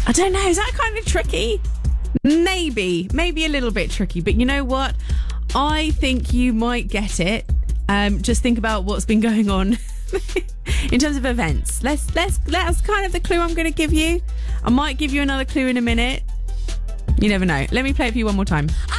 I don't know. Is that kind of tricky? Maybe a little bit tricky. But you know what? I think you might get it. Just think about what's been going on in terms of events. That's kind of the clue I'm going to give you. I might give you another clue in a minute. You never know. Let me play it for you one more time.